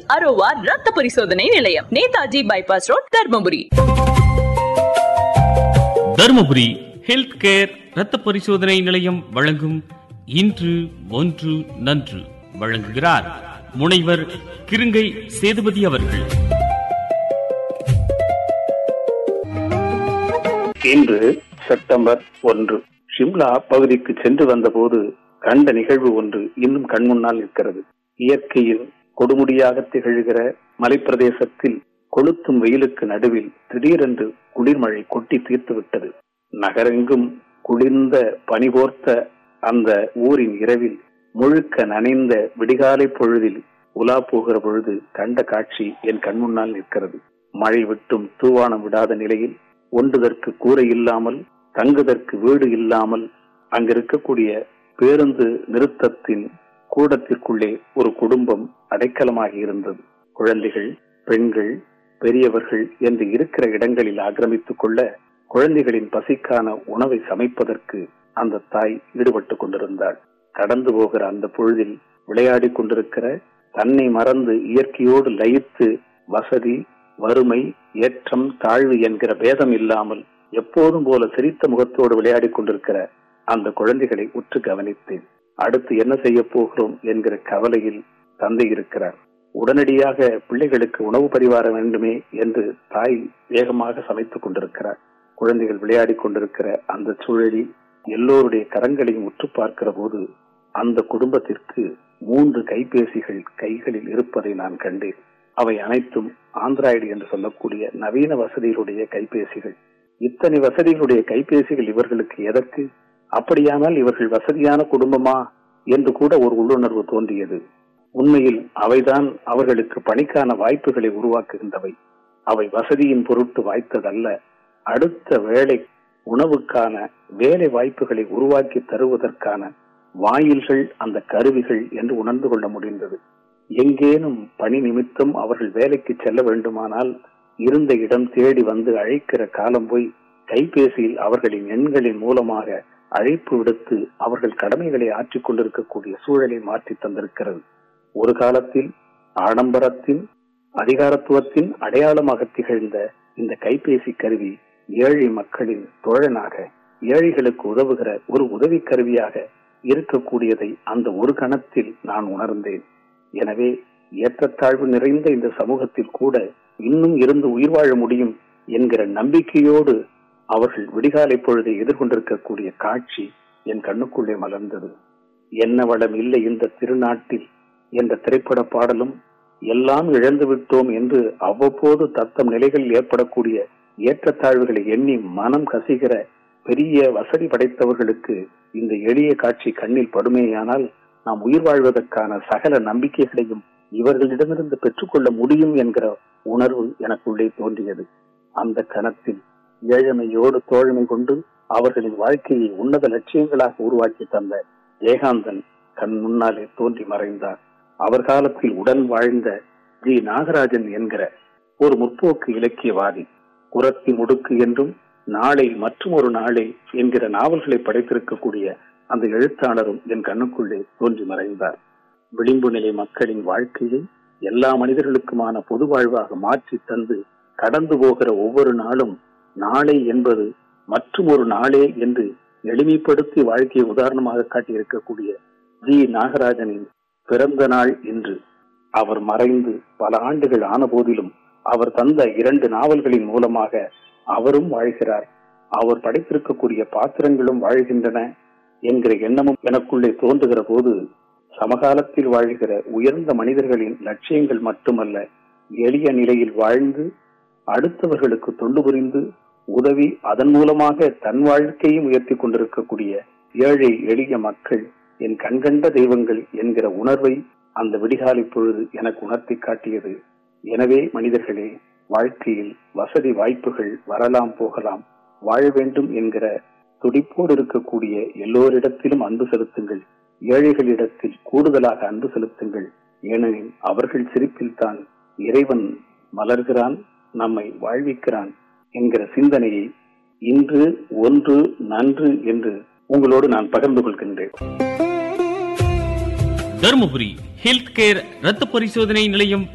அரோவா ரத்த பரிசோதனை நிலையம், Netaji bypass road, Dharmapuri. Dharmapuri health care ரத்த பரிசோதனை நிலையம் வழங்கும் இன்று ஒன்று நன்று. வழங்குகிறார் முனைவர் கிருங்கை சேதுபதி அவர்கள். இன்று செப்டம்பர் 1. ஷிம்லா பகுதிக்கு சென்று வந்தபோது கண்ட நிகழ்வு ஒன்று இன்னும் கண்முன்னால் இருக்கிறது. இயற்கையில் கொடுமுடியாக திகழ்கிற மலைப்பிரதேசத்தில் கொளுத்தும் வெயிலுக்கு நடுவில் திடீரென்று குளிர்மழை கொட்டி தீர்த்துவிட்டது. நகரெங்கும் குளிர்ந்த பனிபோர்த்த அந்த ஊரின் இரவில் முழுக்க நனைந்த விடிகாலை பொழுதில் உலா போகிற பொழுது கண்ட காட்சி என் கண்முன்னால் நிற்கிறது. மழை விட்டும் தூவானம் விடாத நிலையில் ஒன்றுதற்கு கூரை இல்லாமல், தங்குதற்கு வீடு இல்லாமல், அங்கிருக்கக்கூடிய பேருந்து நிறுத்தத்தின் கூடத்திற்குள்ளே ஒரு குடும்பம் அடைக்கலமாகி இருந்தது. குழந்தைகள், பெண்கள், பெரியவர்கள் என்று இருக்கிற இடங்களில் ஆக்கிரமித்துக் கொள்ள குழந்தைகளின் பசிக்கான உணவை சமைப்பதற்கு அந்த தாய் ஈடுபட்டு கொண்டிருந்தாள். கடந்து போகிற அந்த பொழுதில் விளையாடி கொண்டிருக்கிற, தன்னை மறந்து இயற்கையோடு லயித்து வசதி, வறுமை, ஏற்றம், தாழ்வு என்கிற பேதம் இல்லாமல் எப்போதும் போல சிரித்த முகத்தோடு விளையாடி கொண்டிருக்கிற அந்த குழந்தைகளை உற்று கவனித்தேன். அடுத்து என்ன செய்ய போகிறோம் என்கிற கவலையில் தந்தை இருக்கிறார். உடனடியாக பிள்ளைகளுக்கு உணவு பரிமாற வேண்டுமே என்று தாய் வேகமாக சமைத்துக் கொண்டிருக்கிறார். குழந்தைகள் விளையாடி கொண்டிருக்கிற அந்த சூழலில் எல்லோருடைய கரங்களையும் உற்று பார்க்கிற போது அந்த குடும்பத்திற்கு 3 கைபேசிகள் கைகளில் இருப்பதை நான் கண்டேன். அவை அனைத்தும் ஆண்ட்ராய்டு என்று சொல்லக்கூடிய நவீன வசதிகளுடைய கைபேசிகள். இத்தனை வசதிகளுடைய கைபேசிகள் இவர்களுக்கு எதற்கு? அப்படியானால் இவர்கள் வசதியான குடும்பமா என்று கூட ஒரு உள்ளுணர்வு தோன்றியது. உண்மையில் அவைதான் அவர்களுக்கு பணிக்கான வாய்ப்புகளை உருவாக்குகின்றவை. அவை வசதியின் பொருட்டு வாய்த்ததல்ல, அடுத்த வேலை உணவுக்கான வேலை வாய்ப்புகளை உருவாக்கி தருவதற்கான வாயில்கள் அந்த கருவிகள் என்று உணர்ந்து கொள்ள முடிந்தது. எங்கேனும் பணி நிமித்தம் அவர்கள் வேலைக்கு செல்ல வேண்டுமானால் இருந்த இடம் தேடி வந்து அழைக்கிற காலம் போய் கைபேசியில் அவர்களின் எண்களின் மூலமாக அழைப்பு விடுத்து அவர்கள் கடமைகளை ஆற்றிக் கொண்டிருக்கக்கூடிய சூழலை மாற்றி தந்திருக்கிறது. ஒரு காலத்தில் ஆடம்பரத்தின், அதிகாரத்துவத்தின் அடையாளமாக திகழ்ந்த இந்த கைபேசி கருவி ஏழை மக்களின் தோழனாக, ஏழைகளுக்கு உதவுகிற ஒரு உதவி கருவியாக இருக்கக்கூடியதை அந்த ஒரு கணத்தில் நான் உணர்ந்தேன். எனவே ஏற்றத்தாழ்வு நிறைந்த இந்த சமூகத்தில் கூட இன்னும் இருந்து உயிர் வாழ முடியும் என்கிற நம்பிக்கையோடு அவர்கள் விடிகாலை பொழுதை எதிர்கொண்டிருக்கக்கூடிய காட்சி என் கண்ணுக்குள்ளே மலர்ந்தது. என்ன வளம் இல்லை இந்த திருநாட்டில் என்ற திரைப்பட பாடலும், எல்லாம் இழந்து விட்டோம் என்று அவ்வப்போது தத்தம் நிலைகளில் ஏற்படக்கூடிய ஏற்றத்தாழ்வுகளை எண்ணி மனம் கசிகிற பெரிய வசதி படைத்தவர்களுக்கு இந்த எளிய காட்சி கண்ணில் படுமேயானால் நாம் உயிர் வாழ்வதற்கான சகல நம்பிக்கைகளையும் இவர்களிடமிருந்து பெற்றுக்கொள்ள முடியும் என்கிற உணர்வு எனக்குள்ளே தோன்றியது. அந்த கணத்தில் ஏழ்மையோடு தோழமை கொண்டு அவர்களின் வாழ்க்கையை உன்னத லட்சியங்களாக உருவாக்கி தந்த ஜெயகாந்தன் கண் முன்னாலே தோன்றி மறைந்தார். அவர் காலத்தில் உடன் வாழ்ந்த ஜி. நாகராஜன் என்கிற ஒரு முற்போக்கு இலக்கியவாதி, குரத்தி முடுக்கு என்றும் நாளை மற்றும் ஒரு நாளை என்கிற நாவல்களை படைத்திருக்கக்கூடிய அந்த எழுத்தாளரும் என் கண்ணுக்குள்ளே தோன்றி மறைந்தார். விளிம்பு நிலை மக்களின் வாழ்க்கையை எல்லா மனிதர்களுக்குமான பொது வாழ்வாக மாற்றி தந்து கடந்து போகிற ஒவ்வொரு நாளும் நாளை என்பது மற்றும் ஒரு நாளே என்று எளிமைப்படுத்தி வாழ்க்கையை உதாரணமாக காட்டியிருக்கக்கூடிய ஜி. நாகராஜனின் பிறந்த நாள் இன்று. அவர் மறைந்து பல ஆண்டுகள் ஆன போதிலும் அவர் தந்த 2 நாவல்களின் மூலமாக அவரும் வாழ்கிறார், அவர் படைத்திருக்கக்கூடிய பாத்திரங்களும் வாழ்கின்றன என்கிற எண்ணமும் எனக்குள்ளே தோன்றுகிற போது, சமகாலத்தில் வாழ்கிற உயர்ந்த மனிதர்களின் லட்சியங்கள் மட்டுமல்ல, எளிய நிலையில் வாழ்ந்து அடுத்தவர்களுக்கு தொண்டு புரிந்து உதவி அதன் மூலமாக தன் வாழ்க்கையும் உயர்த்தி கொண்டிருக்கக்கூடிய ஏழை எளிய மக்கள் என் கண்கண்ட தெய்வங்கள் என்கிற உணர்வை அந்த விடிகாலை பொழுது எனக்கு உணர்த்தி காட்டியது. எனவே மனிதர்களே, வாழ்க்கையில் வசதி வாய்ப்புகள் வரலாம் போகலாம், வாழ வேண்டும் என்கிற துடிப்போடு இருக்கக்கூடிய எல்லோரிடத்திலும் அன்பு செலுத்துங்கள். ஏழைகளிடத்தில் கூடுதலாக அன்பு செலுத்துங்கள். ஏனெனில் அவர்கள் சிரிப்பில் தான் இறைவன் மலர்கிறான், நம்மை வாழ்விக்கிறான் என்கிற சிந்தனையை இன்று ஒன்று நன்று என்று உங்களோடு நான் பகிர்ந்து கொள்கின்றேன். தர்மபுரி ஹெல்த் கேர் ரத்த பரிசோதனை நிலையம்